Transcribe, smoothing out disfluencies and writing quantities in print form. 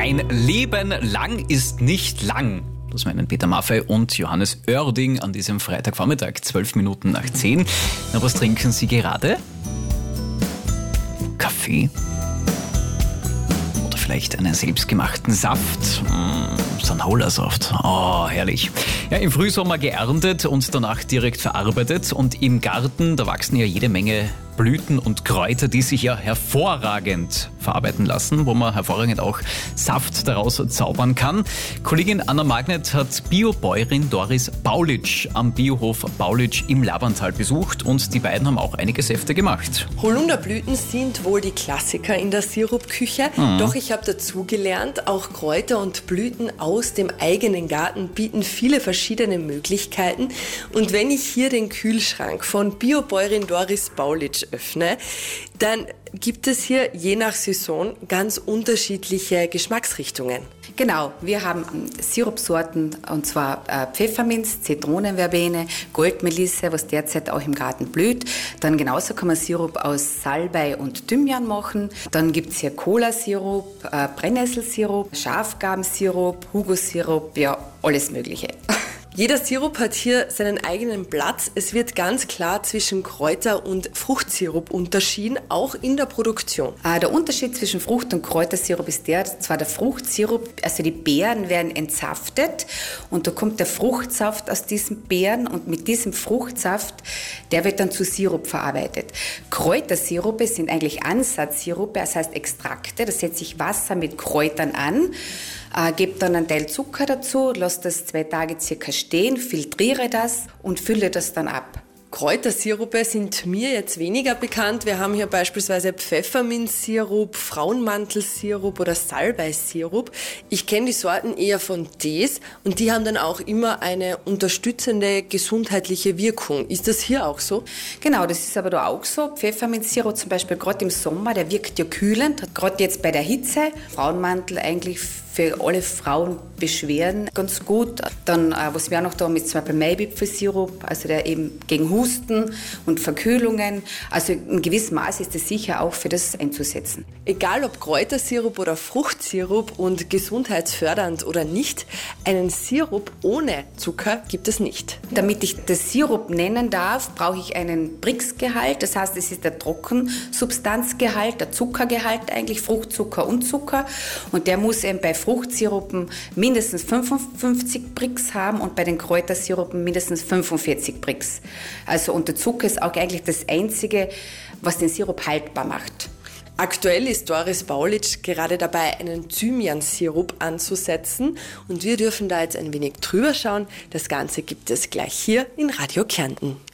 Ein Leben lang ist nicht lang. Das meinen Peter Maffay und Johannes Oerding an diesem Freitagvormittag, 12 Minuten nach 10. Na, was trinken Sie gerade? Kaffee? Oder vielleicht einen selbstgemachten Saft? Sanhola-Saft. Oh, herrlich. Ja, im Frühsommer geerntet und danach direkt verarbeitet. Und im Garten, da wachsen ja jede Menge Blüten und Kräuter, die sich ja hervorragend verarbeiten lassen, wo man hervorragend auch Saft daraus zaubern kann. Kollegin Anna Magnet hat Biobäuerin Doris Baulitsch am Biohof Baulitsch im Labantal besucht und die beiden haben auch einige Säfte gemacht. Holunderblüten sind wohl die Klassiker in der Sirupküche, doch ich habe dazugelernt, auch Kräuter und Blüten aus dem eigenen Garten bieten viele verschiedene Möglichkeiten. Und wenn ich hier den Kühlschrank von Biobäuerin Doris Baulitsch öffne, dann gibt es hier je nach Saison ganz unterschiedliche Geschmacksrichtungen. Genau, wir haben Sirupsorten und zwar Pfefferminz, Zitronenverbene, Goldmelisse, was derzeit auch im Garten blüht. Dann genauso kann man Sirup aus Salbei und Thymian machen. Dann gibt es hier Cola-Sirup, Brennnesselsirup, Schafgarbensirup, Hugo-Sirup, ja, alles Mögliche. Jeder Sirup hat hier seinen eigenen Platz. Es wird ganz klar zwischen Kräuter- und Fruchtsirup unterschieden, auch in der Produktion. Der Unterschied zwischen Frucht- und Kräutersirup ist zwar der Fruchtsirup, also die Beeren werden entsaftet und da kommt der Fruchtsaft aus diesen Beeren und mit diesem Fruchtsaft, der wird dann zu Sirup verarbeitet. Kräutersirupe sind eigentlich Ansatzsirupe, das heißt Extrakte, da setze ich Wasser mit Kräutern an, gebe dann einen Teil Zucker dazu, lasse das 2 Tage circa stehen, filtriere das und fülle das dann ab. Kräutersirupe sind mir jetzt weniger bekannt. Wir haben hier beispielsweise Pfefferminzsirup, Frauenmantelsirup oder Salbeisirup. Ich kenne die Sorten eher von Tees und die haben dann auch immer eine unterstützende gesundheitliche Wirkung. Ist das hier auch so? Genau, das ist aber da auch so. Pfefferminzsirup zum Beispiel gerade im Sommer, der wirkt ja kühlend, gerade jetzt bei der Hitze. Frauenmantel eigentlich für alle Frauenbeschwerden ganz gut. Dann, was wir auch noch da haben, ist zum Beispiel Maibipfelsirup, also der eben gegen Husten und Verkühlungen. Also in gewissem Maß ist es sicher auch für das einzusetzen. Egal ob Kräutersirup oder Fruchtsirup und gesundheitsfördernd oder nicht, einen Sirup ohne Zucker gibt es nicht. Damit ich das Sirup nennen darf, brauche ich einen Brix-Gehalt. Das heißt, es ist der Trockensubstanzgehalt, der Zuckergehalt eigentlich, Fruchtzucker und Zucker. Und der muss eben bei Fruchtsirupen mindestens 55 Brix haben und bei den Kräutersirupen mindestens 45 Brix. Also und der Zucker ist auch eigentlich das Einzige, was den Sirup haltbar macht. Aktuell ist Doris Baulitsch gerade dabei, einen Thymian-Sirup anzusetzen und wir dürfen da jetzt ein wenig drüber schauen. Das Ganze gibt es gleich hier in Radio Kärnten.